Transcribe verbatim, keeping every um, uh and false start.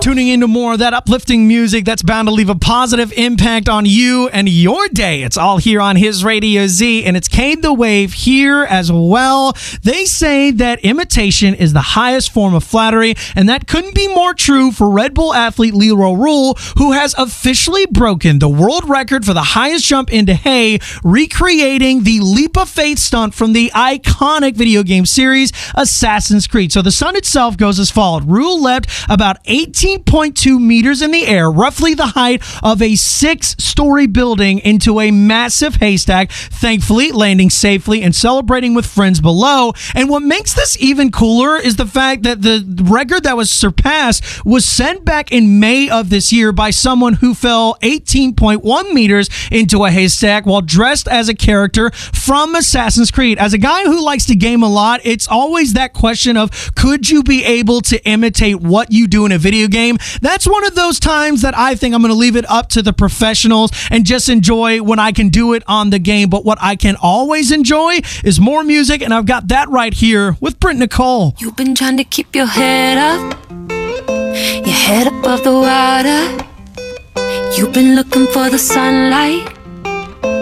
tuning into more of that uplifting music that's bound to leave a positive impact on you and your day. It's all here on His Radio Z, and it's Cade the Wave here as well. They say that imitation is the highest form of flattery, and that couldn't be more true for Red Bull athlete Leroy Rule, who has officially broken the world record for the highest jump into hay, recreating the leap of faith stunt from the iconic video game series Assassin's Creed. So the stunt itself goes as follows. Rule leapt about eighteen point two meters in the air, roughly the height of a six-story building, into a massive haystack, thankfully landing safely and celebrating with friends below. And what makes this even cooler is the fact that the record that was surpassed was sent back in May of this year by someone who fell eighteen point one meters into a haystack while dressed as a character from Assassin's Creed. As a guy who likes to game a lot, it's always that question of, could you be able to imitate what you do in a video game? That's one of those times that I think I'm going to leave it up to the professionals and just enjoy when I can do it on the game. But what I can always enjoy is more music, and I've got that right here with Brent Nicole. You've been trying to keep your head up, your head above the water. You've been looking for the sunlight,